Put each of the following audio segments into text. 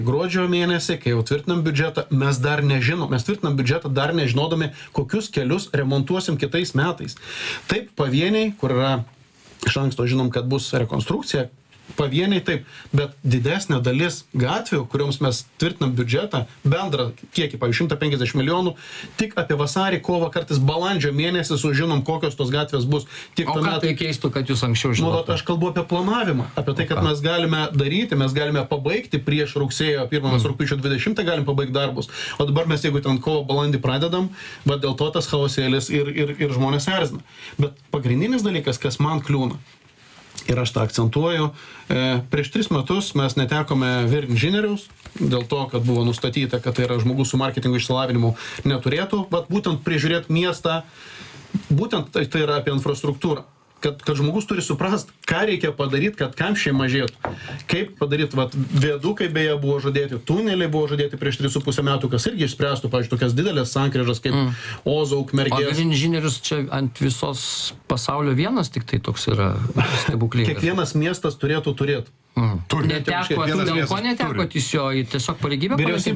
Gruodžio mėnesį, kai jau tvirtinam biudžetą, mes tvirtinam biudžetą dar nežinodami, kokius kelius remontuosim kitais metais. Taip, pavieniai, kur yra iš anksto žinom, kad bus rekonstrukcija, pavieniai taip, bet didesnė dalis gatvių, kurioms mes tvirtinam biudžetą, bendrą kiekį, pavyzdžiui, 150 milijonų, tik apie vasarį, kovą, kartais balandžio mėnesį sužinom, kokios tos gatvės bus. O ką tai keistų, kad jūs anksčiau žinote? Aš kalbu apie planavimą, apie tai, kad mes galime daryti, mes galime pabaigti prieš rugsėjo 1, rugpjūčio 20 galim pabaigti darbus. O dabar mes, jeigu ten kovo balandį pradedam, bet dėl to tas chaosėlis ir žmonės erzina. Bet pagrindinis dalykas, kas man kliūna, ir aš tą akcentuoju, prieš 3 metus mes netekome vyr inžinieriaus, dėl to, kad buvo nustatyta, kad tai yra žmogus su marketingo išsilavinimu neturėtų, bet būtent prižiūrėti miestą, būtent tai yra apie infrastruktūrą. Kad žmogus turi suprast, ką reikia padaryti, kad kamščiai mažėtų. Kaip padaryti, viadukai beje buvo žadėti, tuneliai buvo žadėti prieš 3,5 metų, kas irgi išspręstų, pavyzdžiui, tokias didelės sankryžas kaip Ozo, Ukmergės. O inžinierius čia ant visos pasaulio vienas tik tai toks yra stebuklingas. Kiekvienas miestas turėtų turėti. Neteko, dėl ko netekot jūs jo į tiesiog pareigybę?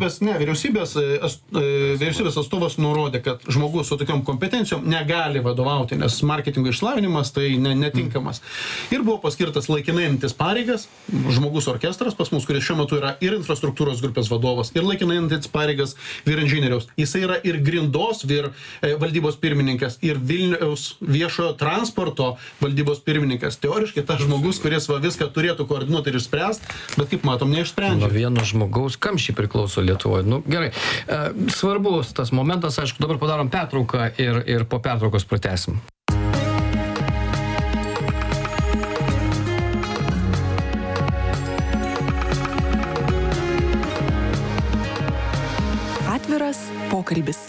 Vyriausybės atstovas nurodė, kad žmogus su tokiom kompetencijom negali vadovauti, nes marketingo išlavinimas tai netinkamas. Ir buvo paskirtas laikinai einantis pareigas, žmogus orkestras pas mus, kuris šiuo metu yra ir infrastruktūros grupės vadovas, ir laikinai einantis pareigas vyr inžinieriaus. Jisai yra ir Grindos vyr valdybos pirmininkas, ir Vilniaus viešojo transporto valdybos pirmininkas. Teoriškai tas žmogus, kuris viską turėtų koordinuoti ir išspręst, bet kaip matom, neišsprendžia. Nuo vieno žmogaus kamščiai priklauso Lietuvoje. Gerai. Svarbus tas momentas, aišku, dabar padarom pertrauką ir po pertraukos pratęsim. Atviras pokalbis.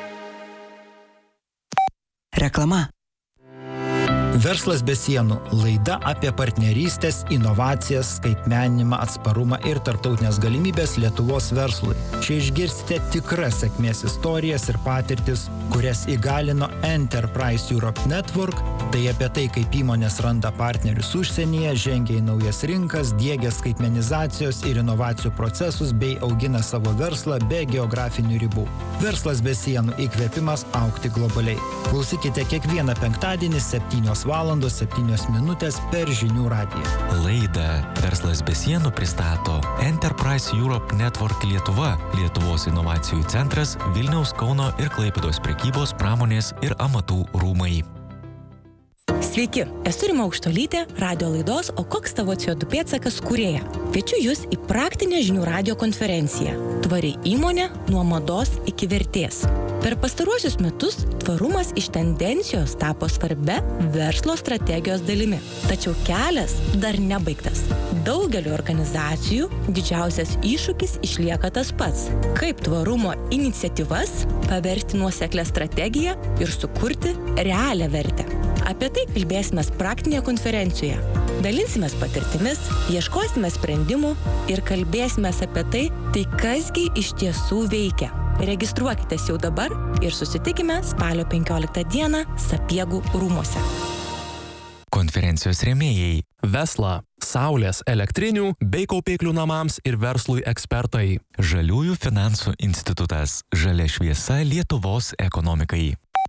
Reklama. Verslas be sienų – laida apie partnerystės, inovacijas, skaitmeninimą, atsparumą ir tarptautinės galimybės Lietuvos verslui. Čia išgirsite tikras sėkmės istorijas ir patirtis, kurias įgalino Enterprise Europe Network, tai apie tai, kaip įmonės randa partnerius užsienyje, žengia į naujas rinkas, diegia skaitmenizacijos ir inovacijų procesus bei augina savo verslą be geografinių ribų. Verslas be sienų – įkvėpimas augti globaliai. Klausykite kiekvieną penktadienį 7:07 per Žinių radiją. Laidą Verslas be sienų pristato Enterprise Europe Network Lietuva, Lietuvos inovacijų centras, Vilniaus, Kauno ir Klaipėdos prekybos, pramonės ir amatų rūmai. Sveiki, esu Rima Aukštuolytė, radio laidos O koks tavo CO2 pėdsakas kūrėja. Kviečiu jūs į praktinę Žinių radijo konferenciją Tvari įmonė nuo mados iki vertės. Per pastaruosius metus tvarumas iš tendencijos tapo svarbia verslo strategijos dalimi. Tačiau kelias dar nebaigtas. Daugeliu organizacijų didžiausias iššūkis išlieka tas pats. Kaip tvarumo iniciatyvas paversti nuoseklią strategiją ir sukurti realią vertę. Apie tai kalbėsime praktinėje konferencijoje. Dalinsimės patirtimis, ieškosime sprendimų ir kalbėsime apie tai kasgi iš tiesų veikia. Registruokitės jau dabar ir susitikime spalio 15 dieną Sapiegų rūmuose. Konferencijos rėmėjai Vesla, saulės, elektrinių bei kaupiklių namams ir verslui ekspertai. Žaliųjų finansų institutas. Žalia šviesa Lietuvos ekonomikai.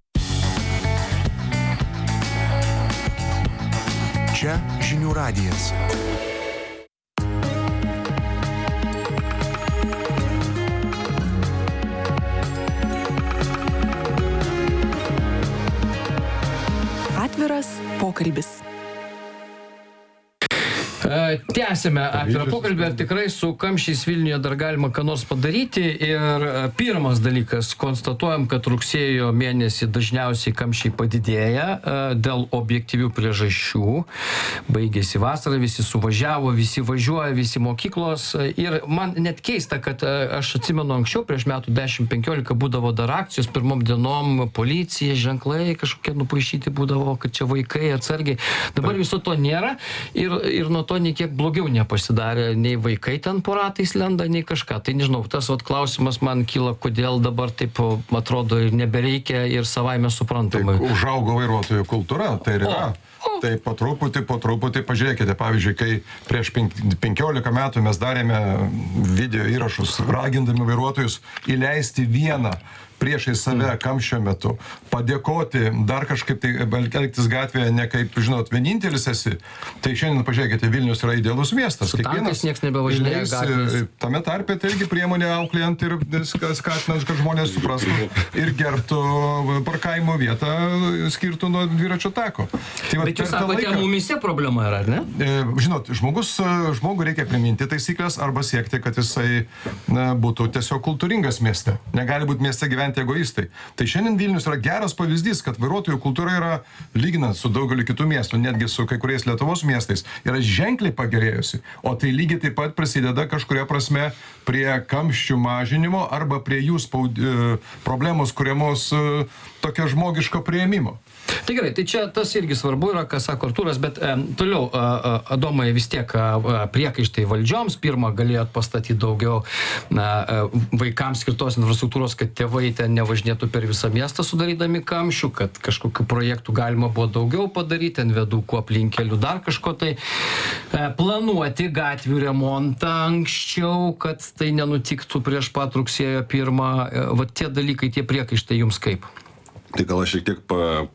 Čia Žinių radijas. Atviras pokalbis. Tęsime atvirą pokalbį, tikrai su kamščiais Vilniuje dar galima ką nors padaryti. Ir pirmas dalykas, konstatuojam, kad rugsėjo mėnesį dažniausiai kamščiai padidėja dėl objektyvių priežasčių. Baigėsi vasara, visi suvažiavo, visi važiuoja, visi mokyklos. Ir man net keista, kad aš atsimenu anksčiau, prieš metų 10-15 būdavo dar akcijos, pirmom dienom policija, ženklai kažkokie nupaišyti būdavo, kad čia vaikai atsargiai. Dabar viso to nėra ir nuo to nei kiek blogiau nepasidarė, nei vaikai ten po ratais lenda, nei kažką. Tai nežinau, tas klausimas man kyla, kodėl dabar taip atrodo ir nebereikia ir savaime suprantamai. Užaugo vairuotojų kultūra, tai ir yra. Tai po truputį, pažiūrėkite, pavyzdžiui, kai prieš 15 metų mes darėme video įrašus, ragindami vairuotojus įleisti vieną priešai save kamščio metu, padėkoti, dar kažkaip tai elgtis gatvėje, ne kaip, žinot, vienintelis esi. Tai šiandien, pažiūrėkite, Vilnius yra idealus miestas. Su tankais nieks nebevažinėja gatvės. Tame tarpe tai irgi priemonė auklėjant ir skatinant, kad žmonės suprastų ir gerbtų parkavimo vietą skirtų nuo dviračio tako. Tai bet jūs sakote, mumise problema yra, ar ne? Žinot, žmogų reikia priminti taisyklės arba siekti, kad jisai būtų tiesiog kultūringas mieste. Negali būti mieste gyventi egoistai. Tai šiandien Vilnius yra geras pavyzdys, kad vairuotojų kultūra yra, lyginant su daugeliu kitų miestų, netgi su kai kuriais Lietuvos miestais, yra ženkliai pagerėjusi. O tai lygiai taip pat prisideda kažkuria prasme prie kamščių mažinimo arba prie jų problemos kuriamos tokio žmogiško priėmimo. Tai gerai, tai čia tas irgi svarbu yra, ką sako Artūras, bet toliau, Adomai, vis tiek priekaištai valdžioms, pirmą galėjot pastatyti daugiau vaikams skirtos infrastruktūros, kad tėvai ten nevažinėtų per visą miestą sudarydami kamščių, kad kažkokių projektų galima buvo daugiau padaryti, ten vedukų aplinkelių, dar kažko tai planuoti gatvių remontą anksčiau, kad tai nenutiktų prieš pat rugsėjo 1. Va tie dalykai, tie priekaištai jums kaip? Tai gal aš šiek tiek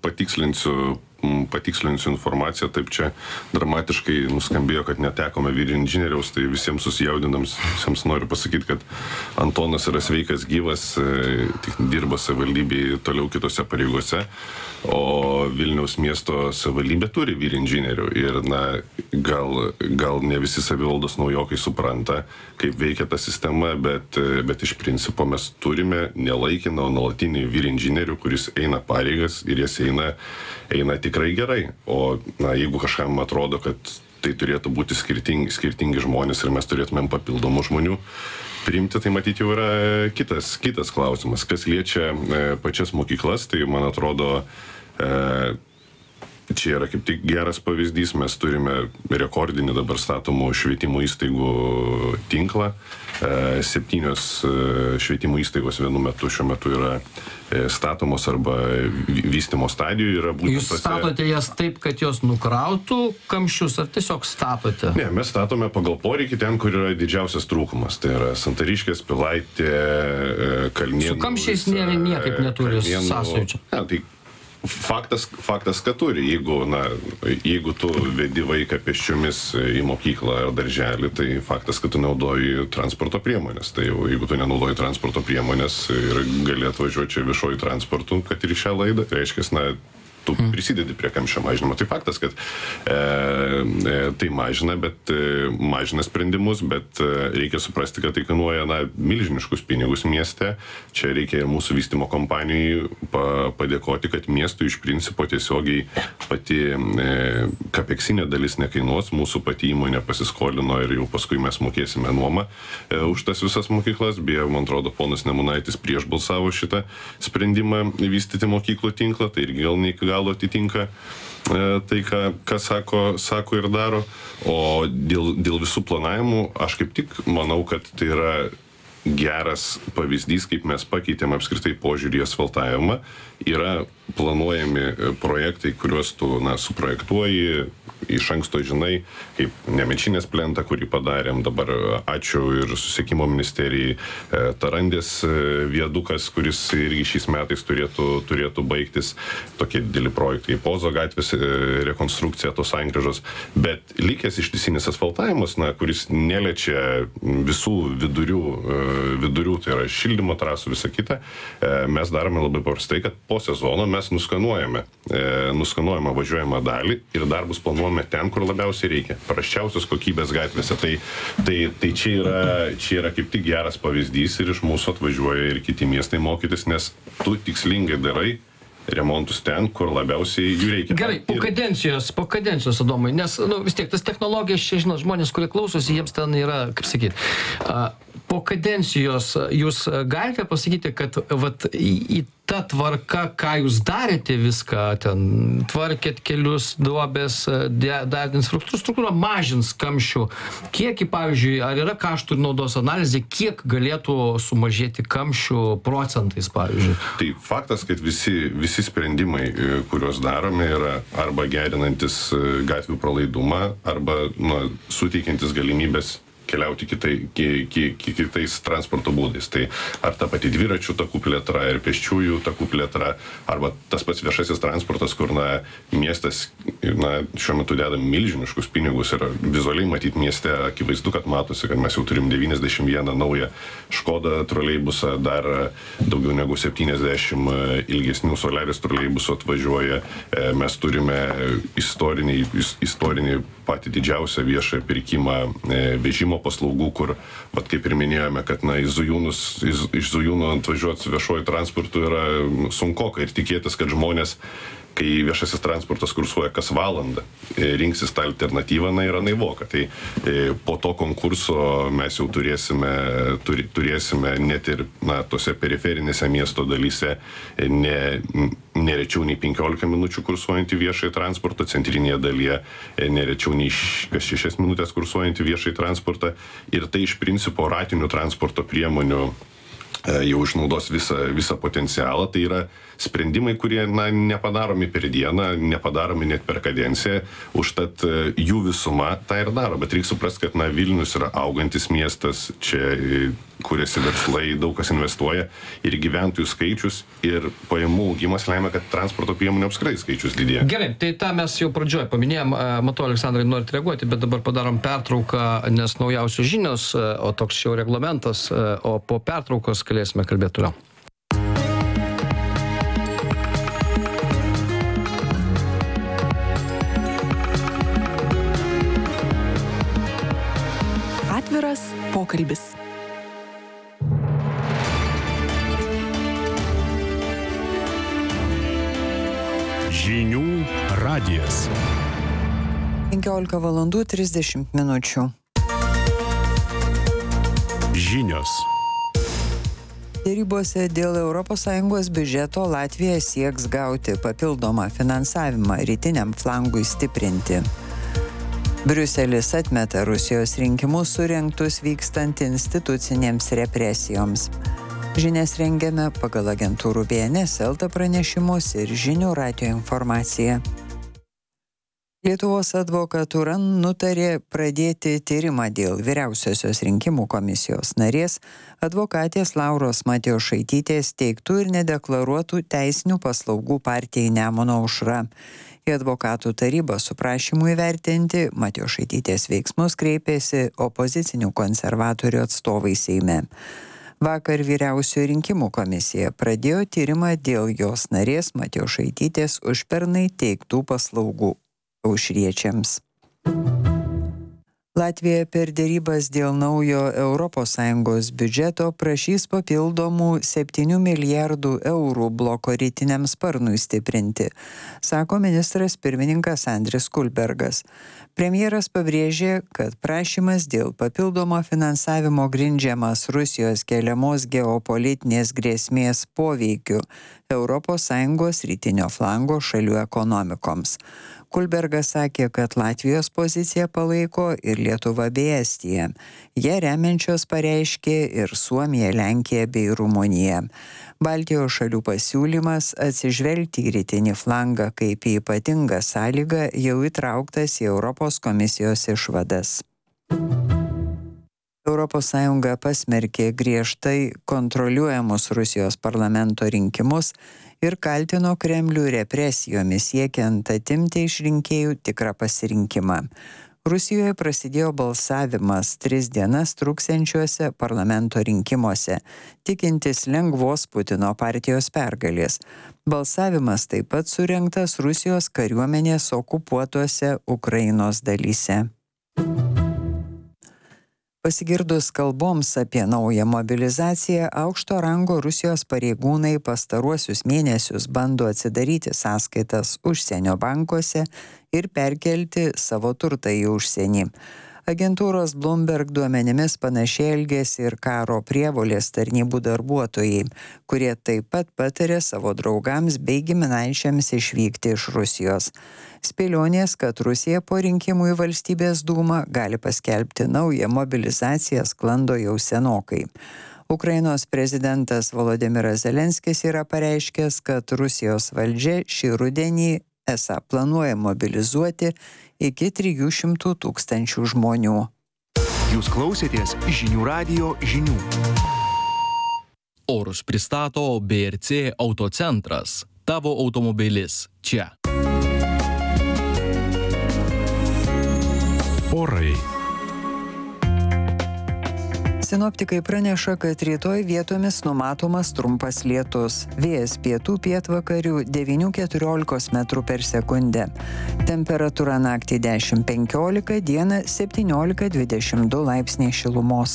patikslinsiu informaciją, taip čia dramatiškai nuskambėjo, kad netekome vyr inžinieriaus, tai visiems susijaudinams, visiems noriu pasakyti, kad Antonas yra sveikas, gyvas, tik dirba savivaldybėje toliau kitose pareigose, o Vilniaus miesto savivaldybė turi vyr inžinierių ir, na, gal ne visi savivaldos naujokai supranta, kaip veikia ta sistema, bet iš principo mes turime nelaikiną, nuolatinį vyr inžinierių, kuris eina pareigas ir jas eina tikrai gerai. O na, jeigu kažkam atrodo, kad tai turėtų būti skirtingi žmonės ir mes turėtumėm papildomų žmonių priimti, tai matyti jau yra kitas klausimas. Kas liečia pačias mokyklas, tai man atrodo, čia yra kaip tik geras pavyzdys, mes turime rekordinį dabar statomų švietimo įstaigų tinklą. 7 švietimo įstaigos vienu metu šiuo metu yra statomos arba vystymo stadijoje yra būtent. Jūs statote jas taip, kad jos nukrautų kamščius, ar tiesiog statote? Ne, mes statome pagal poreikį ten, kur yra didžiausias trūkumas. Tai yra Santariškės, Pilaitė, Kalnėnų. Su kamščiais niekaip neturi sąsajų čia. Ne, tai faktas, kad turi. Jeigu tu vedi vaiką pėsčiomis į mokyklą ar darželį, tai faktas, kad tu naudoji transporto priemonės. Tai jau, jeigu tu nenaudoji transporto priemonės ir gali atvažiuoti čia viešuoju transportu, kad ir į šią laidą, tai reiškia, tu prisidedi prie kamščio mažinimo. Tai faktas, kad tai mažina sprendimus, bet reikia suprasti, kad tai kainuoja milžiniškus pinigus mieste. Čia reikia ir mūsų vystymo kompanijai padėkoti, kad miestui iš principo tiesiogiai pati kapeksinė dalis nekainuos. Mūsų pati įmonė pasiskolino ir jau paskui mes mokėsime nuomą už tas visas mokyklas. Beje, man atrodo, ponas Nemunaitis prieš balsavo šitą sprendimą vystyti mokyklų tinklą. Tai irgi gal ne iki galo atitinka tai, ką sako ir daro. O dėl visų planavimų, aš kaip tik manau, kad tai yra geras pavyzdys, kaip mes pakeitėm apskritai požiūrį į asfaltavimą. Yra planuojami projektai, kuriuos tu suprojektuoji, iš anksto žinai, kaip Nemenčinės plentą, kurį padarėm. Dabar ačiū ir Susisiekimo ministerijai, Tarandės viadukas, kuris irgi šiais metais turėtų baigtis. Tokie dideli projektai, Pozo gatvės rekonstrukcija, tos sankryžos. Bet likęs ištisinis asfaltavimas, kuris neliečia visų vidurių, tai yra šildymo trasų, visa kita, mes darome labai paprastai, kad po sezono mes nuskanuojame važiuojamą dalį ir darbus planuojame ten, kur labiausiai reikia. Prasčiausios kokybės gatvėse. Tai čia yra kaip tik geras pavyzdys ir iš mūsų atvažiuoja ir kiti miestai mokytis, nes tu tikslingai darai remontus ten, kur labiausiai jų reikia. Gerai, po kadencijos, Adomai, nes vis tiek tas technologijas čia, žinot, žmonės, kurie klausosi, jiems ten yra, kaip sakyti, po kadencijos jūs galite pasakyti, kad vat, į ta tvarka, ką jūs darėte viską, ten tvarkėt kelius, duobės, darėt infrastruktūrą, mažins kamščių. Kiek, pavyzdžiui, ar yra kaštų ir naudos analizė, kiek galėtų sumažėti kamščių procentais, pavyzdžiui? Tai faktas, kad visi sprendimai, kuriuos darome, yra arba gerinantis gatvių pralaidumą, arba suteikiantis galimybės keliauti kitais transporto būdais. Tai ar ta pati dviračių takų plėtra, ir pėsčiųjų takų plėtra, arba tas pats viešasis transportas, kur miestas šiuo metu deda milžiniškus pinigus ir vizualiai matyti mieste akivaizdu, kad matosi, kad mes jau turim 91 naują Škoda troleibusą, dar daugiau negu 70 ilgesnių Solaris troleibusų atvažiuoja. Mes turime istorinį patį didžiausią viešą pirkimą vežimo paslaugų, kur, kaip ir minėjome, kad iš Zujūnų atvažiuoti viešuoju transportu yra sunkoka ir tikėtis, kad žmonės, kai viešasis transportas kursuoja kas valandą, rinksis tą alternatyvą, yra naivoka. Tai po to konkurso mes jau turėsime net ir tose periferinėse miesto dalyse nerečiau nei 15 minučių kursuojantį viešąjį transportą, centrinėje dalyje nerečiau nei kas 6 minutės kursuojantį viešąjį transportą. Ir tai iš principo ratinių transporto priemonių jau išnaudos visą potencialą. Tai yra sprendimai, kurie nepadaromi per dieną, nepadaromi net per kadenciją, užtat jų visuma tą ir daro. Bet reikia suprasti, kad Vilnius yra augantis miestas, čia kuriasi verslai, daug kas investuoja, ir gyventojų skaičius ir pajamų augimas lemia, kad transporto priemonių apskritai skaičius didėja. Gerai, tai tą mes jau pradžioje paminėjom. Matau, Aleksandrai, norit reaguoti, bet dabar padarom pertrauką, nes naujausios žinios, o toks jau reglamentas, o po pertraukos galėsime kalbėti toliau. Atviras pokalbis. Žinių radijas. 15 valandų 30 minučių. Žinios. Dėrybose dėl ES biudžeto Latvija sieks gauti papildomą finansavimą rytiniam flangui stiprinti. Briuselis atmeta Rusijos rinkimus surengtus vykstant institucinėms represijoms. Žinias rengiame pagal agentūrų BNS LT pranešimus ir Žinių radijo informaciją. Lietuvos advokatūra nutarė pradėti tyrimą dėl vyriausiosios rinkimų komisijos narės advokatės Lauros Matjošaitytės teiktų ir nedeklaruotų teisinių paslaugų partijai Nemuno aušra. Į advokatų tarybą su prašymu įvertinti Matjošaitytės veiksmus kreipėsi opozicinių konservatorių atstovai Seime. Vakar vyriausioji rinkimų komisija pradėjo tyrimą dėl jos narės Matjošaitytės užpernai teiktų paslaugų aušriečiams. Latvija per dėrybas dėl naujo ES biudžeto prašys papildomų 7 milijardų eurų bloko rytiniam sparnui stiprinti, sako ministras pirmininkas Andris Kulbergas. Premjeras pabrėžė, kad prašymas dėl papildomo finansavimo grindžiamas Rusijos keliamos geopolitinės grėsmės poveikiu ES rytinio flango šalių ekonomikoms. Kulbergas sakė, kad Latvijos poziciją palaiko ir Lietuva bei Estija. Jie remiančios pareiškė ir Suomija, Lenkija bei Rumunija. Baltijos šalių pasiūlymas atsižvelgti į rytinį flangą kaip į ypatingą sąlygą jau įtrauktas į Europos komisijos išvadas. ES pasmerkė griežtai kontroliuojamus Rusijos parlamento rinkimus ir kaltino Kremlių represijomis siekiant atimti iš rinkėjų tikrą pasirinkimą. Rusijoje prasidėjo balsavimas 3 dienas truksiančiuose parlamento rinkimuose, tikintis lengvos Putino partijos pergalės. Balsavimas taip pat surengtas Rusijos kariuomenės okupuotose Ukrainos dalyse. Pasigirdus kalboms apie naują mobilizaciją, aukšto rango Rusijos pareigūnai pastaruosius mėnesius bando atsidaryti sąskaitas užsienio bankuose ir perkelti savo turtą į užsienį. Agentūros Bloomberg duomenimis panašiai elgėsi ir karo prievolės tarnybų darbuotojai, kurie taip pat patarė savo draugams bei giminaičiams išvykti iš Rusijos. Spėlionės, kad Rusija po rinkimų į Valstybės dūmą gali paskelbti naują mobilizaciją, sklando jau senokai. Ukrainos prezidentas Volodymyras Zelenskis yra pareiškęs, kad Rusijos valdžia šį rudenį esą planuoja mobilizuoti iki 300 000 žmonių. Jūs klausėtės Žinių radijo žinių. Orus pristato BRC Autocentras. Tavo automobilis čia. Orai. Sinoptikai praneša, kad rytoj vietomis numatomas trumpas lietus. Vėjas pietų pietvakarių 9–14 metrų per sekundę. Temperatūra naktį 10–15, dieną 17–22 laipsniai šilumos.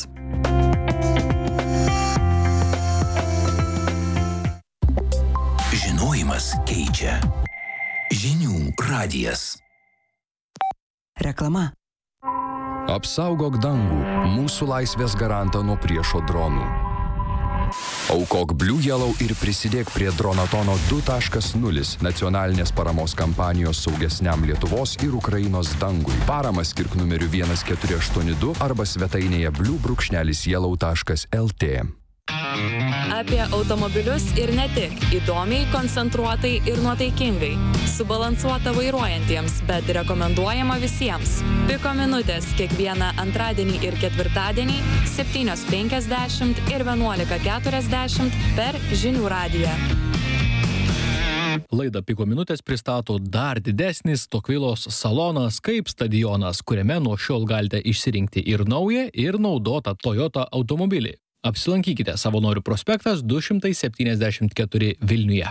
Žinojimas keičia. Žinių radijas. Reklama. Apsaugok dangų, mūsų laisvės garantą nuo priešo dronų. Aukok Blue Yellow ir prisidėk prie Dronatono 2.0 nacionalinės paramos kampanijos saugesniam Lietuvos ir Ukrainos dangui. Paramą skirk numeriu 1482 arba svetainėje blue-yellow.lt. Apie automobilius ir ne tik. Įdomiai, koncentruotai ir nuotaikingai. Subalansuota vairuojantiems, bet rekomenduojama visiems. Piko minutės kiekvieną antradienį ir ketvirtadienį 7:50 ir 11:40 per Žinių radiją. Laidą Piko minutės pristato dar didesnis Tokvilos salonas kaip stadionas, kuriame nuo šiol galite išsirinkti ir naują, ir naudotą Toyota automobilį. Apsilankykite Savanorių prospektas 274 Vilniuje.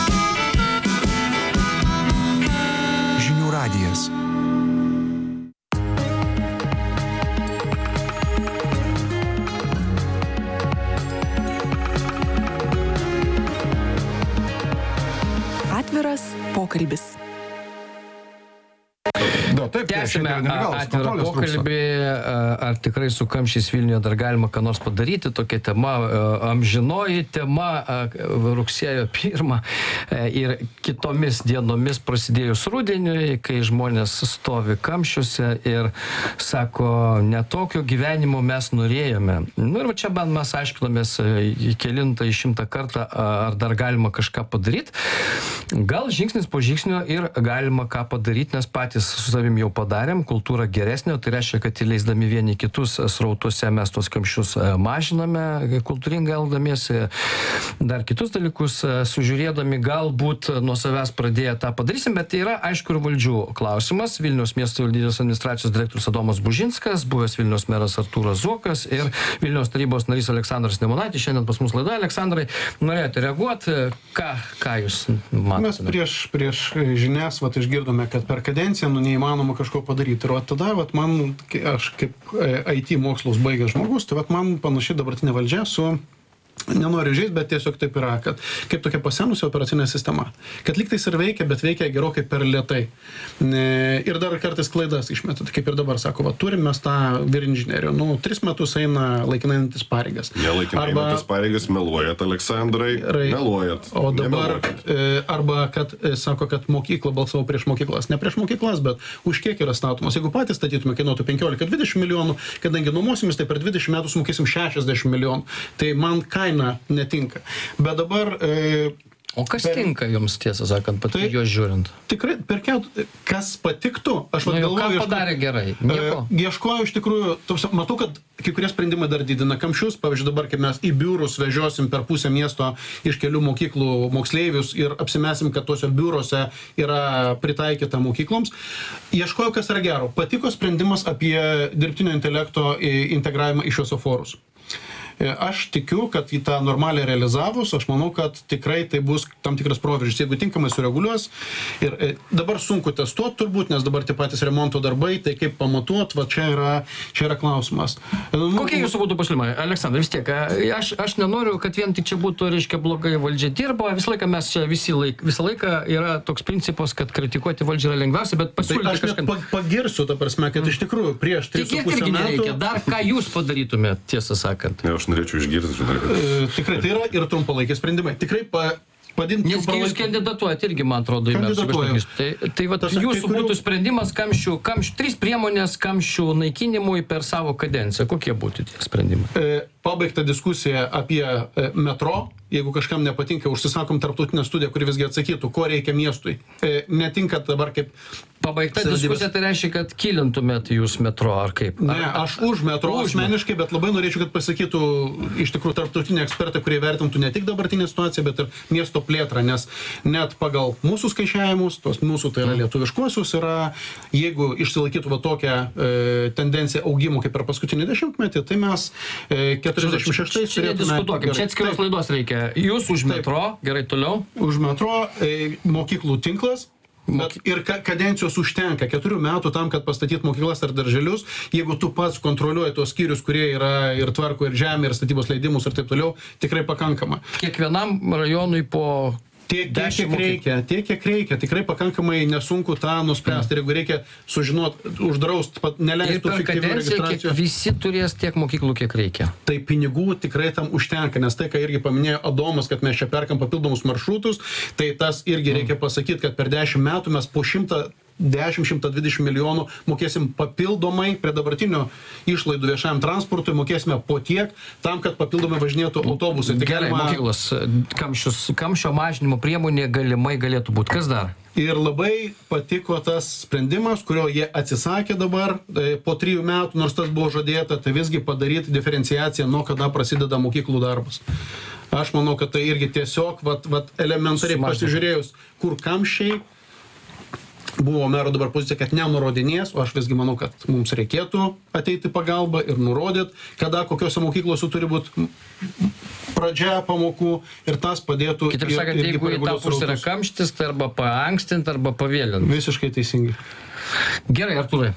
Žinių radijas. Atviras pokalbis. Tęsime atvirą pokalbį, ar tikrai su kamščiais Vilniuje dar galima ką nors padaryti. Tokia tema, amžinoji tema, rugsėjo 1 ir kitomis dienomis prasidėjus rudeniui, kai žmonės stovi kamščiuose ir sako, ne tokio gyvenimo mes norėjome. Ir čia mes aiškinomės kelintą 100 kartą, ar dar galima kažką padaryti. Gal žingsnis po žingsnio ir galima ką padaryti, nes patys su savim jau padarėm, kultūra geresnė, tai reiškia, kad įleisdami vieni kitus srautose mes tos kamščius mažiname, kultūringai eldamiesi, dar kitus dalykus sužiūrėdami, galbūt nuo savęs pradėję tą padarysim, bet tai yra aišku ir valdžių klausimas. Vilniaus miesto valdybos administracijos direktorius Adomas Bužinskas, buvęs Vilniaus meras Artūras Zuokas ir Vilniaus tarybos narys Aleksandras Nemunaitis. Šiandien pas mus laida. Aleksandrai, norėjote reaguoti, ką jūs matote? Mes prieš žinias išgirdome, kad per kadenciją neįmanoma kažko padaryti. Ir tada aš kaip IT mokslus baigęs žmogus, tai man panašiai dabartinė valdžia su, nenoriu žaisti, bet tiesiog taip yra, kad kaip tokia pasenusi operacinė sistema. Kad lygtais ir veikia, bet veikia gerokai per lėtai. Ir dar kartais klaidas išmeta. Kaip ir dabar sako, turim mes tą vyrinžinierių. 3 metus eina laikinainantis pareigas. Laikinainantis pareigas meluojat, Aleksandrai. Meluojat. O dabar, arba kad sako, kad mokykla balsavo prieš mokyklas. Ne prieš mokyklas, bet už kiek yra statomas. Jeigu patys statytume, kainuotų 15–20 milijonų, kadangi nuomosimis, tai per 20 metų sumokėsim 60 milijonų. Tai man kaina netinka. Bet dabar... O kas tinka jums, tiesą sakant, pati juos žiūrint? Tikrai, kas patiktų, aš galvoju... Ką padarė gerai? Nieko? Ieškoju iš tikrųjų, matau, kad kai kurie sprendimai dar didina kamščius. Pavyzdžiui, dabar, kai mes į biurus vežiosim per pusę miesto iš kelių mokyklų moksleivius ir apsimesim, kad tuose biuruose yra pritaikyta mokykloms. Ieškoju, kas yra gero. Patiko sprendimas apie dirbtinio intelekto integravimą į šviesoforus. Aš tikiu, kad į tą normaliai realizavus, aš manau, kad tikrai tai bus tam tikras proveržis, jeigu tinkamai sureguliuos. Ir dabar sunku testuoti turbūt, nes dabar tie patys remonto darbai, tai kaip pamatuot, va čia yra klausimas. Kokie jūsų būtų pasiūlymai? Aleksandrai, vis tiek, aš nenoriu, kad vien tik čia būtų, reiškia, blogai valdžia dirba, visą laiką mes čia visą laiką yra toks principas, kad kritikuoti valdžią yra lengviausia, bet pasiūlyti kažką. Aš pagirsiu, ta prasme, kad iš tikrųjų prieš 3,5 metų... Dar ką jūs padarytumėt, tiesą sakant? Ne, aš norėčiau išgirsti, žinai. Tikrai tai yra ir trumpalaikiai sprendimai. Tikrai padinti... Nes jūs kandidatuojat irgi, man atrodo, į metus. Tai vat jūsų būtų sprendimas kamščių, 3 priemonės kamščių naikinimui per savo kadenciją. Kokie būtų tie sprendimai? Pabaigta diskusija apie metro. Jeigu kažkam nepatinka, užsisakom tarptautinę studiją, kuri visgi atsakytų, ko reikia miestui. Netinka dabar kaip... Pabaigta diskusija, tai reiškia, kad kilintumėt jūs metro, ar kaip? Ne, aš už metro asmeniškai, bet labai norėčiau, kad pasakytų iš tikrųjų tarptautiniai ekspertai, kurie vertintų ne tik dabartinę situaciją, bet ir miesto plėtrą, nes net pagal mūsų skaičiavimus, tos mūsų tai yra lietuviškuosius, jeigu išsilaikytų va tokią tendenciją augimų kaip per paskutinį dešimtmetį, tai mes 46 turėtume... Čia atskiros laidos reikia. Jūs už metro, gerai toliau. Už metro, mokyklų tinklas. Ir kadencijos užtenka 4 metų tam, kad pastatyti mokyklas ar darželius. Jeigu tu pats kontroliuoji tos skyrius, kurie yra ir tvarko ir žemė, ir statybos leidimus ir taip toliau, tikrai pakankama. Kiekvienam rajonui po... Tiek, kiek reikia. Tikrai pakankamai nesunku tą nuspręsti. Ir jeigu reikia sužinoti, uždraust, neleistų fiktyvių registracijų. Visi turės tiek mokyklų, kiek reikia. Tai pinigų tikrai tam užtenka, nes tai, ką irgi paminėjo Adomas, kad mes čia perkam papildomus maršrutus, tai tas irgi reikia pasakyti, kad per 10 metų mes po 110-120 milijonų mokėsim papildomai prie dabartinio išlaidų viešajam transportui, mokėsime po tiek, tam, kad papildomai važinėtų autobusai. Gerai, mokyklos, kamščio mažinimo priemonė galimai galėtų būti. Kas dar? Ir labai patiko tas sprendimas, kurio jie atsisakė dabar po 3 metų, nors tas buvo žadėta, tai visgi padaryti diferenciaciją, nuo kada prasideda mokyklų darbas. Aš manau, kad tai irgi tiesiog elementariai pasižiūrėjus, kur kamščiai, buvo mero dabar pozicija, kad nenurodinės, o aš visgi manau, kad mums reikėtų ateiti pagalbą ir nurodyti, kada kokiuose mokyklose turi būti pradžia pamokų ir tas padėtų... Kitaip sakant, jeigu į tą pusę yra kamštis, tai arba paankstinti, arba pavėlinti. Visiškai teisingai. Gerai, Artūrai.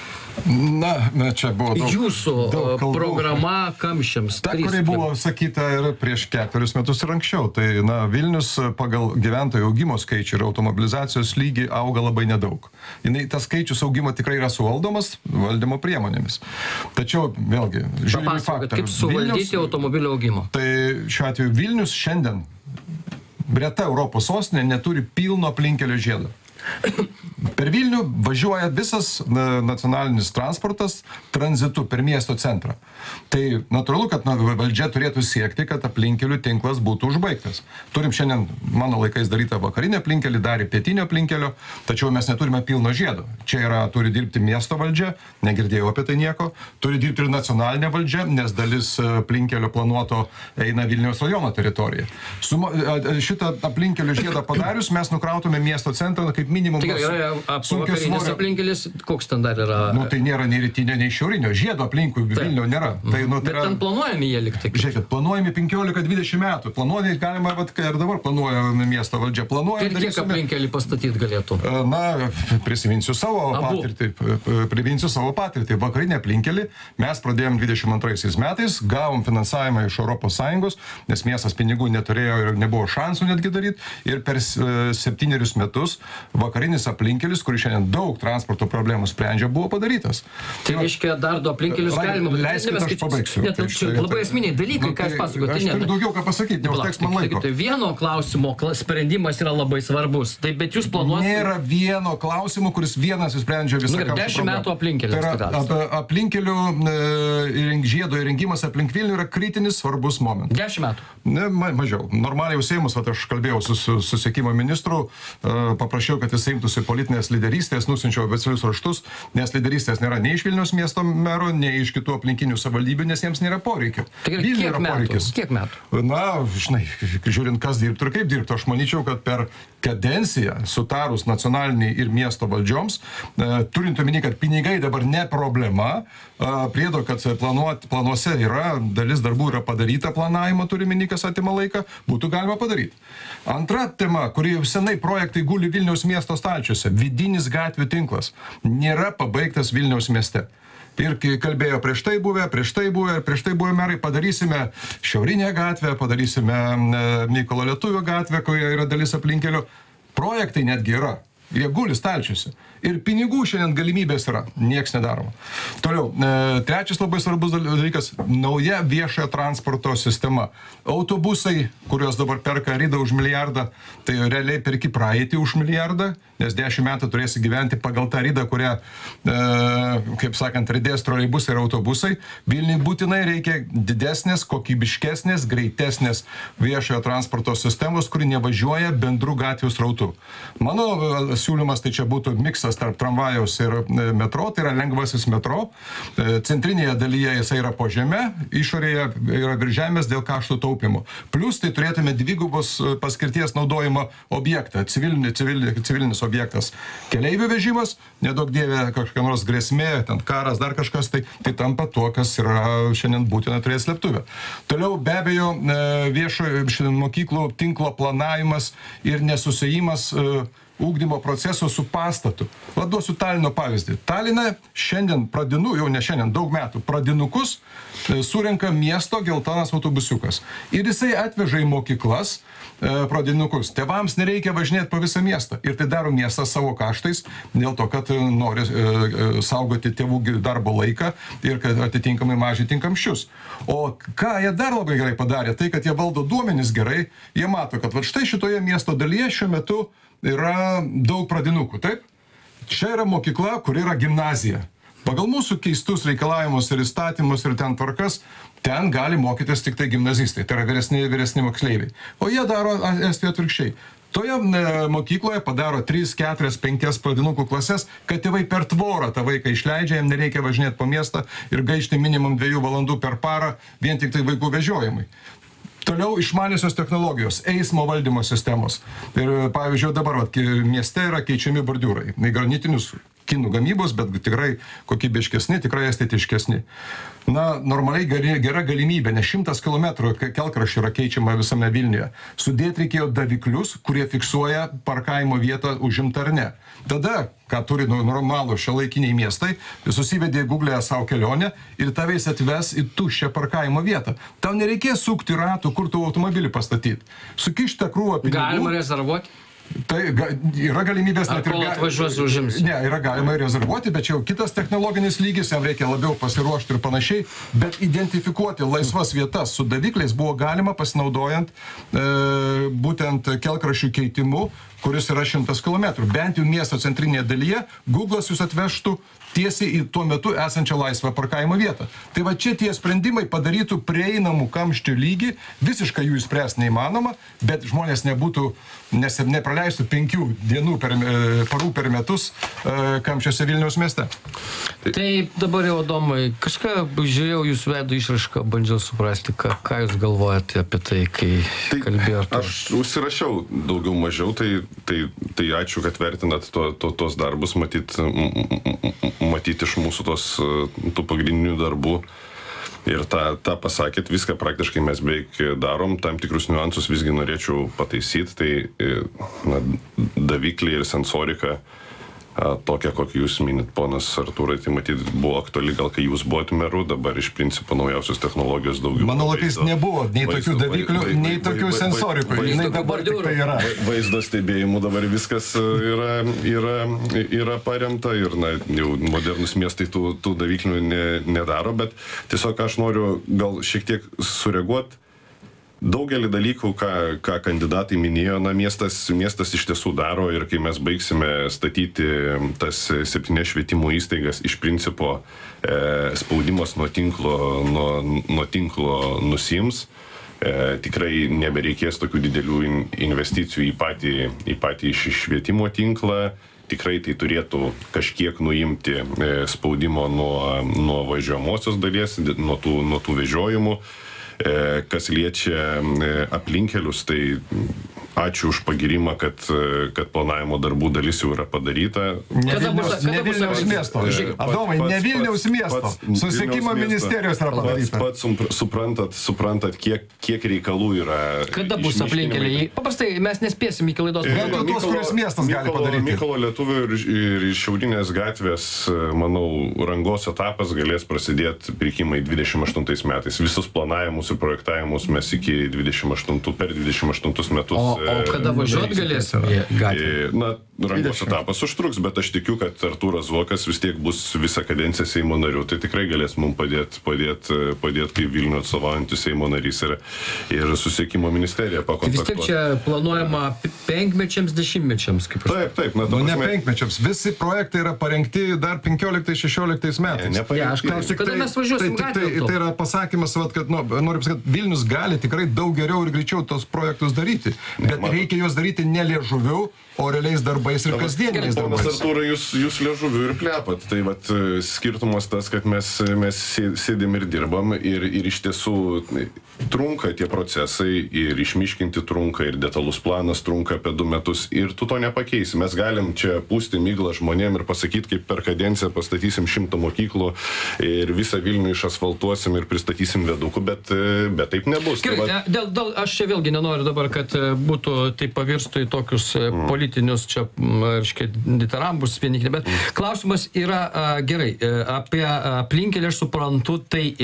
Na, čia buvo jūsų programa kamščiams. Ta, kuri buvo sakyta ir prieš 4 metus ir anksčiau. Tai, Vilnius pagal gyventojų augimo skaičių ir automobilizacijos lygį auga labai nedaug. Tas skaičius augimo tikrai yra suvaldomas valdymo priemonėmis. Tačiau, vėlgi, žiūrime faktą. Kaip suvaldyti automobilio augimo? Tai šiuo atveju Vilnius šiandien, greta Europos sostinė, neturi pilno aplinkelio žiedo. Per Vilnių važiuoja visas nacionalinis transportas tranzitu per miesto centrą. Tai natūralu, kad valdžia turėtų siekti, kad aplinkelių tinklas būtų užbaigtas. Turim šiandien, mano laikais darytą vakarinę aplinkelį, darė pietinio aplinkelio, tačiau mes neturime pilno žiedo. Čia turi dirbti miesto valdžia, negirdėjau apie tai nieko, turi dirbti ir nacionalinė valdžia, nes dalis aplinkelio planuoto eina Vilniaus rajono teritoriją. Šitą aplinkelio žiedą padarius, mes nukrautume miesto centrą kaip minimum. Tai yra vakarinis aplinkelis, koks ten dar yra? Tai nėra nei rytinio, nei šiaurinio. Žiedo aplinkui Vilnių nėra. Bet ten planuojami jie likti. Žiūrėkit, planuojami 15-20 metų. Planuojami galima, ir dabar planuoja miesto valdžia. Ir kiek aplinkelį pastatyti galėtų? Prisiminsiu savo patirtį. Vakarinę aplinkelį mes pradėjom 22 metais, gavom finansavimą iš ES, nes miestas pinigų neturėjo ir nebuvo šansų netgi daryti. Ir per 7 metus vakarinis aplinkelis, kuris šiandien daug transporto problemų sprendžia, buvo padarytas. Tai reiškia, dar 2 aplinkelius galima... Leiskit, aš pabaigsiu. Labai esminiai dalykai, ką jūs pasakote. Aš turiu daugiau ką pasakyti, neužteks man laiko. Vieno klausimo sprendimas yra labai svarbus. Bet jūs planuojate... Nėra vieno klausimo, kuris vienas įsprendžia visą kamščių problemą. 10 metų aplinkelis. Tai yra aplinkelių žiedo įrengimas aplink Vilnių yra kritinis svarbus momentas. 10 metų? Ne, mažiau. Normaliai jau Seimas, aš kalbėjau su susisiekimo ministru, paprašiau, kad jis imtųsi politinės politinės lyderystės, nusinčiau oficialius raštus, nes lyderystės nėra nei iš Vilniaus miesto mero, nei iš kitų aplinkinių savivaldybių, nes jiems nėra poreikio. Kiek metų? Na, žinai, žiūrint, kas dirbtų ir kaip dirbtų, aš manyčiau, kad per kadenciją sutarus nacionaliniai ir miesto valdžioms, turint omeny, kad pinigai dabar ne problema, priedo, kad planuose yra, dalis darbų yra padaryta, planavimo turi omeny, kas atima laiką, būtų galima padaryti. Antra tema, kuri jau senai projektai guli Vilniaus miesto stalčiuose, vidinis gatvių tinklas, nėra pabaigtas Vilniaus mieste. Ir kai kalbėjo prieš tai buvę merai, padarysime Šiaurinę gatvę, padarysime Mykolo Lietuvio gatvę, kurioje yra dalis aplinkelio. Projektai netgi yra. Jie guli stalčiuose. Ir pinigų šiandien galimybės yra. Nieks nedaroma. Toliau, trečias labai svarbus dalykas - nauja viešojo transporto sistema. Autobusai, kuriuos dabar perka ridą už milijardą, tai realiai perki praeitį už milijardą, nes 10 metų turėsi gyventi pagal tą ridą, kurią, kaip sakant, ridės troleibusai ir autobusai. Vilniui būtinai reikia didesnės, kokybiškesnės, greitesnės viešojo transporto sistemos, kuri nevažiuoja bendrų gatvių srautų. Mano siūlymas tai čia būtų miksas tarp tramvajaus ir metro, tai yra lengvasis metro. Centrinėje dalyje jisai yra po žeme, išorėje yra virš žemės dėl kaštų taupimo. Plus tai turėtume dvigubos paskirties naudojimo objektą, civilinis objektas. Keleivių vežimas, nedaug dievė kažkokia nors grėsmė, ten karas, dar kažkas, tai tampa tuo, kas yra šiandien būtina turėti slėptuvę. Toliau be abejo viešojo mokyklų tinklo planavimas ir nesusijimas ugdymo proceso su pastatu. Duosiu Talino pavyzdį. Taline šiandien jau ne šiandien, daug metų, pradinukus surenka miesto geltonas autobusiukas. Ir jisai atveža į mokyklas pradinukus. Tėvams nereikia važinėti po visą miestą. Ir tai daro miestas savo kaštais, dėl to, kad nori saugoti tėvų darbo laiką ir kad atitinkamai mažinti kamščius. O ką jie dar labai gerai padarė, tai kad jie valdo duomenis gerai, jie mato, kad štai šitoje miesto dalyje šiuo metu yra daug pradinukų, taip? Čia yra mokykla, kur yra gimnazija. Pagal mūsų keistus reikalavimus ir įstatymus ir ten tvarkas, ten gali mokytis tik tai gimnazistai, tai yra vyresni moksleiviai. O jie daro Estijoje atvirkščiai. Toje mokykloje padaro 3, 4, 5 pradinukų klases, kad tėvai per tvorą tą vaiką išleidžia, jam nereikia važinėti po miestą ir gaišti minimum 2 valandų per parą vien tik tai vaikų vežiojimui. Toliau išmaniosios technologijos, eismo valdymo sistemos. Ir pavyzdžiui, dabar mieste yra keičiami bordiūrai. Granitinius kinų gamybos, bet tikrai kokybiškesni, tikrai estetiškesni. Na, normaliai gera galimybė, nes 100 km kelkraščių yra keičiama visame Vilniuje. Sudėti reikėjo daviklius, kurie fiksuoja parkavimo vietą užimtą ar ne. Tada, ką turi normalų šiuolaikiniai miestai, susivedė Google'e savo kelionę ir tavęs atves į tuščią parkavimo vietą. Tau nereikės sukti ratų, kur tu automobilį pastatyti. Sukišti krūvą pinigų. Galima rezervuoti? Tai yra galimybės net ir... Kol atvažiuos užims? Ne, yra galima rezervuoti, bet čia jau kitas technologinis lygis, jam reikia labiau pasiruošti ir panašiai, bet identifikuoti laisvas vietas su davikliais buvo galima pasinaudojant būtent kelkraščių keitimu, kuris yra 100 km. Bent jau miesto centrinėje dalyje Google'as jūs atvežtų tiesiai į tuo metu esančią laisvą parkavimo vietą. Tai va čia tie sprendimai padarytų prieinamų kamščių lygį, visiškai jų išspręsti neįmanoma, bet žmonės nepraleistų 5 dienų parų per metus kamščiuose Vilniaus mieste. Tai dabar jau, Adomai, kažką žiūrėjau jūsų veido išraišką, bandžiau suprasti, ką jūs galvojate apie tai, kai kalbėjote. Aš užsirašiau daugiau mažiau, tai ačiū, kad vertinat tos darbus, matyti iš mūsų tų pagrindinių darbų. Ir tą pasakėt, viską praktiškai mes beveik darom, tam tikrus niuansus visgi norėčiau pataisyti, tai davikliai ir sensorika, tokia, kokį jūs minit, ponas Artūrai, tai matyt buvo aktuali, gal kai jūs buvote meru, dabar iš principo naujausios technologijos daugiau. Mano laikais nebuvo nei tokių daviklių, nei tokių sensorikų. Dabar tik tai yra. Vaizdo stebėjimų dabar viskas yra paremta ir jau modernus miestai tų daviklių nedaro, bet tiesiog aš noriu gal šiek tiek sureaguoti. Daugelį dalykų, ką kandidatai minėjo, miestas iš tiesų daro ir kai mes baigsime statyti tas 7 švietimo įstaigas, iš principo spaudimas nuo tinklo nusims. Tikrai nebereikės tokių didelių investicijų į patį švietimo tinklą. tikrai tai turėtų kažkiek nuimti spaudimo nuo važiuojamosios dalies, nuo tų vežiojimų. Kas liečia aplinkelius, tai ačiū už pagirimą, kad planavimo darbų dalis jau yra padaryta. Ne Vilniaus miesto. Adomai, ne Vilniaus miesto. Susisiekimo ministerijos yra padaryta. Pats suprantat, kiek reikalų yra. Kada bus aplinkeliai? Paprastai mes nespėsim iki laidos. Gal tos, kurios miestas gali padaryti. Mykolo Lietuvio ir Šiaurinės gatvės, manau, rangos etapas galės prasidėti pirkimai 28 metais. Visus planavimus ir projektavimus mes iki 28 metus. O kada važiuot galėsim į gatvę? Na, rangos etapas užtruks, bet aš tikiu, kad Artūras Zuokas vis tiek bus visą kadenciją Seimo nariu, tai tikrai galės mums padėti kaip Vilnių atstovaujantis Seimo narys ir susisiekimo ministerija pakontaktuoti. Vis tiek čia planuojama 5-mečiams, 10-mečiams, kaip aš. Taip. Ne 5-mečiams. Visi projektai yra parengti dar 15-16 metais. Aš klausiu, kada mes važiuosim gatvę? Tai yra pasakymas, kad noriu pasakyti, Vilnius gali tikrai daug geriau ir greičiau tos projektus daryti. Bet reikia juos daryti ne liežuviu, o realiais darbais ir kasdieniais darbais. Ponas Artūrai, jūs liežuviu ir plepat. Tai skirtumas tas, kad mes sėdim ir dirbam ir iš tiesų trunka tie procesai ir išmiškinti trunka ir detalus planas trunka apie 2 metus ir tu to nepakeisi. Mes galim čia pūsti miglą žmonėm ir pasakyti, kaip per kadenciją pastatysim 100 mokyklų ir visą Vilnių išasfaltuosim ir pristatysim vedukų, bet taip nebus. Gerai, aš čia vėlgi nenoriu dabar, kad būtų tai pavirstų į tokius politinius čia, reiškia, ditarambus vieni, bet klausimas yra gerai, apie aplinkelį aš suprantu, tai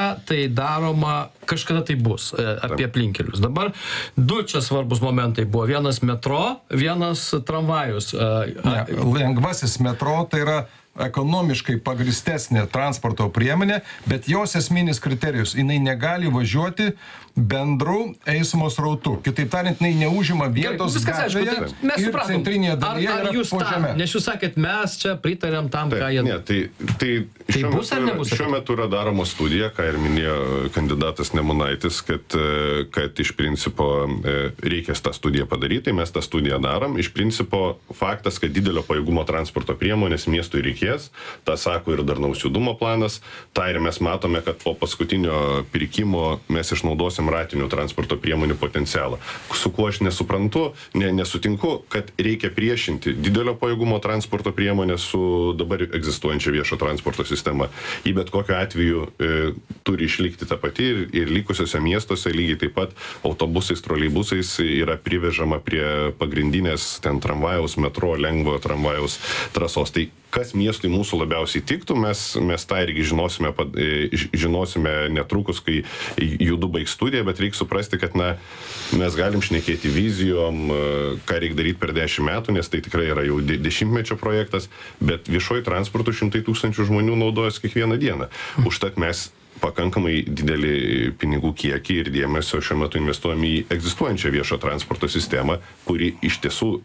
daroma, kažkada tai bus apie aplinkelius. Dabar 2 čia svarbus momentai buvo. Vienas metro, vienas tramvajus. Lengvasis metro tai yra ekonomiškai pagristesnė transporto priemonė, bet jos esminis kriterijus, jinai negali važiuoti bendrų eismo srautų. Kitaip tariant, jinai neužima vietos gatvėje ir centrinėje dalyje yra po žeme. Nes jūs sakėt, mes čia pritarėm tam, ką jie... Ne, tai bus ar nebus? Šiuo metu yra daroma studija, ką ir minėjo kandidatas Nemunaitis, kad iš principo reikės tą studiją padaryti, mes tą studiją darom. Iš principo faktas, kad didelio pajėgumo transporto priemonės miestui reikės, tą sako ir darnaus judumo planas, tą ir mes matome, kad po paskutinio pirkimo mes išnaudosim ratinių transporto priemonių potencialą. Su kuo aš nesuprantu, nesutinku, kad reikia priešinti didelio pajėgumo transporto priemonę su dabar egzistuojančia viešo transporto sistema. Į bet kokiu atveju turi išlikti ta pati ir likusiuose miestuose lygiai taip pat autobusais, troleibusais yra privežama prie pagrindinės ten tramvajaus, metro, lengvojo tramvajaus trasos. Tai kas miestui mūsų labiausiai tiktų, mes tą irgi žinosime netrukus, kai judu baigs studiją, bet reikia suprasti, kad mes galim šnekėti vizijom, ką reikia daryti per 10 metų, nes tai tikrai yra jau 10-mečio projektas, bet viešoji transportų 100 000 žmonių naudojasi kiekvieną dieną. Užtat mes pakankamai didelį pinigų kiekį ir dėmesio šiuo metu investuojame į egzistuojančią viešo transporto sistemą, kuri iš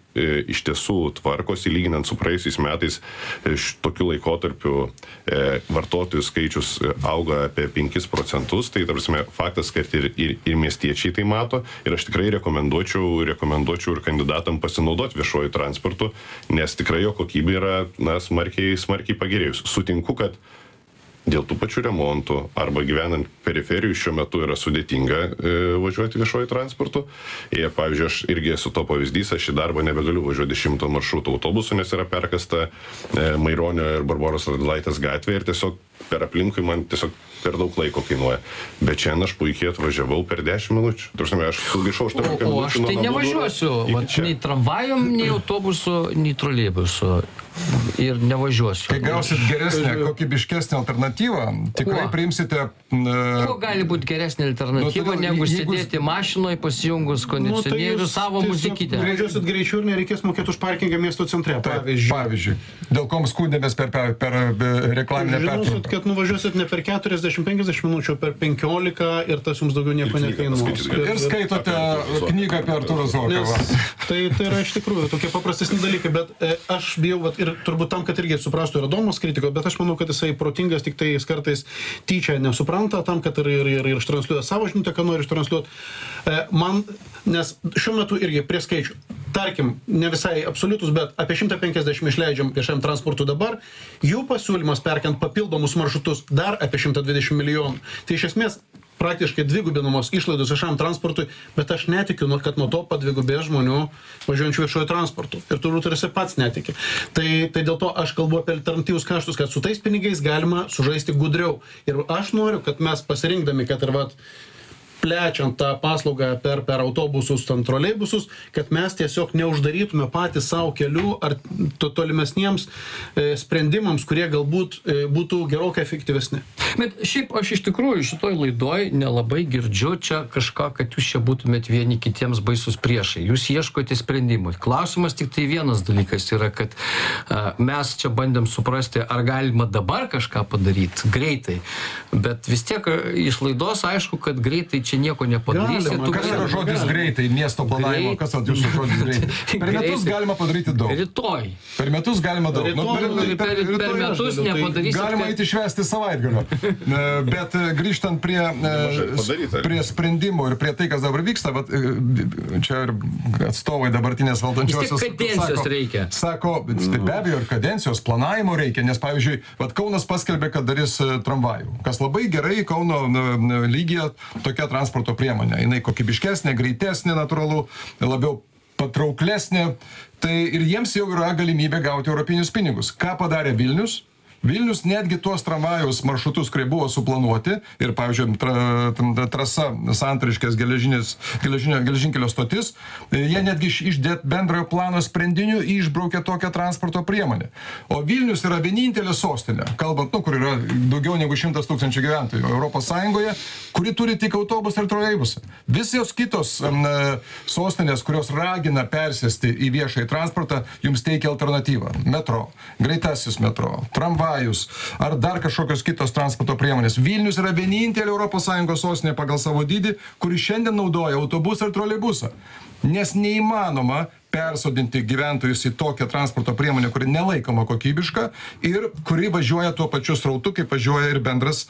tiesų tvarkosi, lyginant su praėjusiais metais tokiu laikotarpiu vartotojų skaičius auga apie 5%, tai tarpsime faktas, kad ir miestiečiai tai mato ir aš tikrai rekomenduočiau ir kandidatam pasinaudoti viešuoju transportu, nes tikrai jo kokybė yra smarkiai pagerėjus. Sutinku, kad dėl tų pačių remontų arba gyvenant periferijų šiuo metu yra sudėtinga važiuoti viešuoju transportu. Ir, pavyzdžiui, aš irgi esu to pavyzdys, aš į darbą nebegaliu važiuoti 100 maršrutų autobusų, nes yra perkasta Maironio ir Barboros Radvilaitės gatvė ir tiesiog per aplinkui man tiesiog per daug laiko kainuoja. Bet šiandien aš puikiai atvažiavau per 10 minučių. Tarsi, aš sugaišau 18 minučių. O aš tai nevažiuosiu, nei tramvajom, nei autobusu, nei troleibusu. Ir nevažiuosiu. Kai gausit geresnę, kokybiškesnę alternatyvą, tikrai priimsite... Kuo gali būti geresnė alternatyva, negu sėdėti mašinoje, pasijungus kondicionierių savo muzikytę? Važiuosit greičiau ir nereikės mokėti už parkingą miesto centre, pavyzdžiui. Dėl ko skundėmės per reklaminę pertrauką. Žinosit, kad nuvažiuosit ne per 40-50 minučių, per 15 ir tas jums daugiau nieko nekainuos. Ir skaitote knygą apie Artūrą Zuoką. Tai yra iš tikrųjų tokie paprastesni dalykai, bet aš bijau, ir turbūt tam, kad irgi suprastų ir Adomas kritiko, bet aš manau, kad jisai protingas, tik tai jis kartais tyčia nesupranta, tam, kad ir ištransliuoja savo žinutę, ką nori ištransliuoti. Nes šiuo metu irgi prie skaičių. tarkim, ne visai absoliutus, bet apie 150 išleidžiam viešam transportui dabar, jų pasiūlymas perkiant papildomus maršrutus dar apie 120 milijonų. Tai iš esmės praktiškai dvigubinamos išlaidos viešam transportui, bet aš netikiu, kad nuo to padvigubės žmonių važiuojančių viešojo transportu. Ir turbūt ir esi pats netiki. Tai dėl to aš kalbu apie alternatyvus kaštus, kad su tais pinigais galima sužaisti gudriau. Ir aš noriu, kad mes pasirinkdami, kad ir plečiant tą paslaugą per autobusus, troleibusus, kad mes tiesiog neuždarytume patys savo kelių ar tolimesniems sprendimams, kurie galbūt būtų gerokai efektyvesni. Bet šiaip aš iš tikrųjų šitoj laidoj nelabai girdžiu čia kažką, kad jūs čia būtumėt vieni kitiems baisus priešai. Jūs ieškote sprendimų. Klausimas tik tai vienas dalykas yra, kad mes čia bandėm suprasti, ar galima dabar kažką padaryti greitai. Bet vis tiek iš laidos aišku, kad greitai čia nieko nepadarysi. Kas yra žodis greitai, miesto planavimo, kas jūsų žodis greitai? Per metus galima padaryti daug. Rytoj. Per metus galima daug. Per metus nepadarysi. Galima eiti švęsti savaitgalio. Bet grįžtant prie sprendimų ir prie tai, kas dabar vyksta, čia ir atstovai dabartinės valdančiosios vis tiek kadencijos reikia. Sako, be abejo, ir kadencijos planavimo reikia, nes pavyzdžiui, Kaunas paskelbė, kad darys tramvajų. Kas labai gerai Kauno lygyje tokia transporto priemonė. Jinai kokybiškesnė, greitesnė, natūralu, labiau patrauklesnė. Tai ir jiems jau yra galimybė gauti europinius pinigus. Ką padarė Vilnius? Vilnius netgi tuos tramvajaus maršrutus, kurie buvo suplanuoti ir, pavyzdžiui, trasa Santariškės geležinkelio stotis, jie netgi iš bendrojo plano sprendinių išbraukė tokią transporto priemonę. O Vilnius yra vienintelė sostinė, kalbant, kur yra daugiau negu 100 000 gyventojų Europos Sąjungoje, kuri turi tik autobusą ir troleibusą. Visos kitos sostinės, kurios ragina persėsti į viešąjį transportą, jums teikia alternatyvą. Metro, greitasis metro, tramvajus ar dar kažkokios kitos transporto priemonės. Vilnius yra vienintelė ES sostinė pagal savo dydį, kuri šiandien naudoja autobusą ir troleibusą. Nes neįmanoma persodinti gyventojus į tokią transporto priemonę, kuri nelaikoma kokybiška ir kuri važiuoja tuo pačiu srautu, kaip važiuoja ir bendras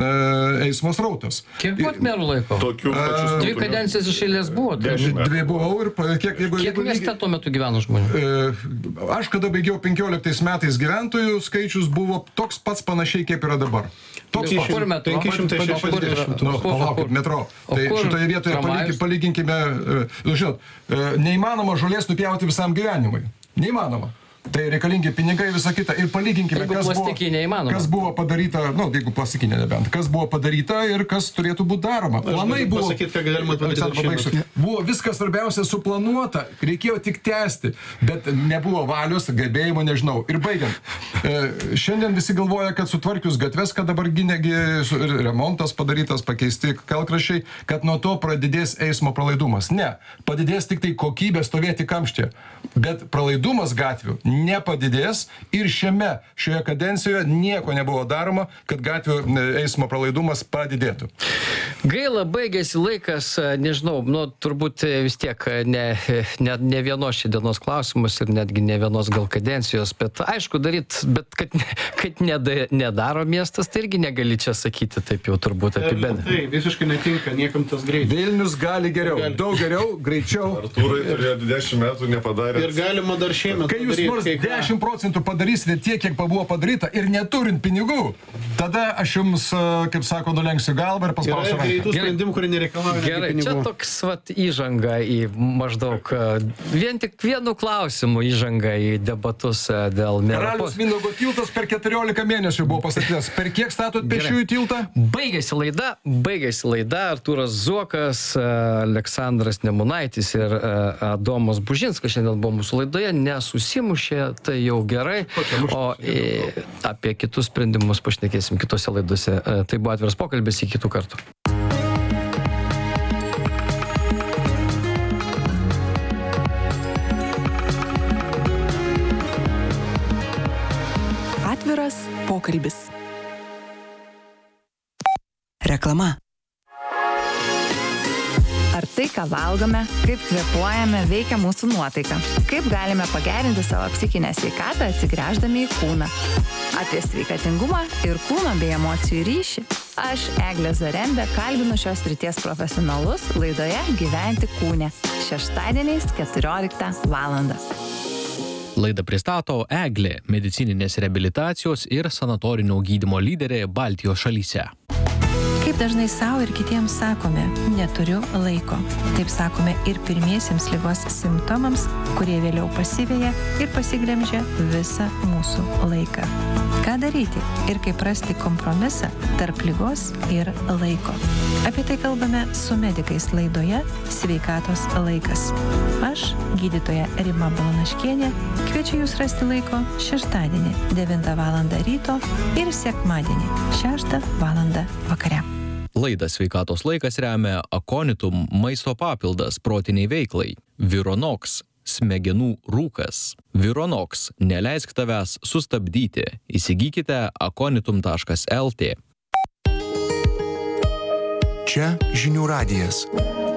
eismo srautas. Kiek būt merų laiko? Dvi kadencijas iš eilės buvo. Dvi buvau ir kiek mieste tuo metu gyveno žmonių? Aš kada baigiau 15 metais gyventojų, skaičius buvo toks pats panašiai, kaip yra dabar. Toks pats. Kur metro? 560. Palaukit, metro. Tai šitoje vietoje palyginkime, žinot, neįmanoma žolės nupjauti visam gyvenimui. Neįmanoma. Tai reikalingi pinigai, visa kita. Ir palyginkime, kas buvo padaryta, jeigu plastikinė nebent, kas buvo padaryta ir kas turėtų būti daroma. Planai buvo, buvo viskas svarbiausia suplanuota, reikėjo tik tęsti, bet nebuvo valios, gebėjimo, nežinau. Ir baigiant, šiandien visi galvoja, kad sutvarkius gatves, kad dabar remontas padarytas, pakeisti kelkraščiai, kad nuo to pradidės eismo pralaidumas. Ne, padidės tik tai kokybė stovėti kamštyje, bet pralaidumas gatvių nepadidės ir šioje kadencijoje nieko nebuvo daroma, kad gatvių eismo pralaidumas padidėtų. Gaila, baigėsi laikas, nežinau, turbūt vis tiek ne vienos šiandienos klausimus ir netgi ne vienos gal kadencijos, bet aišku daryt, bet kad nedaro miestas, tai irgi negali čia sakyti taip jau turbūt apibendrinti. Tai visiškai netinka, niekam tas greitai. Vilnius gali geriau, daug geriau, greičiau. Artūrai turėjo 20 metų nepadarė. Ir galima dar šiemet padaryti. Kai jūs nors 10% padarysite tiek, kiek buvo padaryta ir neturint pinigų, tada aš jums, kaip sako, nulenksiu galvą ir paspausiu ranką. Greitų sprendimų, kurie nereikalauja pinigų. Čia toks įžanga į maždaug vien tik vienu klausimu įžanga į debatus dėl mero. Karalius Mindaugo tiltas per 14 mėnesių buvo pastatytas. Per kiek statot pėsčiųjų tiltą? Baigėsi laida. Artūras Zuokas, Aleksandras Nemunaitis ir Adomas Bužinskas šiandien buvo mūsų laidoje. Nesusimušė, tai jau gerai. O apie kitus sprendimus pašnekėsim kitose laidose. Tai buvo atviras pokalbis, iki kitų kartų. Atviras pokalbis. Reklama. Ar tai, ką valgome, kaip kvėpuojame, veikia mūsų nuotaiką? Kaip galime pagerinti savo psichinę sveikatą atsigręždami į kūną? Apie sveikatingumą ir kūno bei emocijų ryšį Aš, Eglė Zarembė, kalbinu šios srities profesionalus laidoje Gyventi kūne. Šeštadieniais 14 valandą. Laidą pristato Eglė, medicininės reabilitacijos ir sanatorinio gydymo lyderė Baltijos šalyse. Kaip dažnai savo ir kitiems sakome, neturiu laiko. Taip sakome ir pirmiesiems ligos simptomams, kurie vėliau pasiveja ir pasiglemžia visą mūsų laiką. Ką daryti ir kaip rasti kompromisą tarp ligos ir laiko? Apie tai kalbame su medikais laidoje Sveikatos laikas. Aš, gydytoja Rima Balanaškienė, kviečiu jūs rasti laiko šeštadienį 9 val. Ryto ir sekmadienį 6 val. Vakare. Laidą Sveikatos laikas remia Aconitum maisto papildas protiniai veiklai, Vironox smegenų rūkas. Vironox neleisk tavęs sustabdyti. Įsigykite aconitum.lt. Čia Žinių radijas.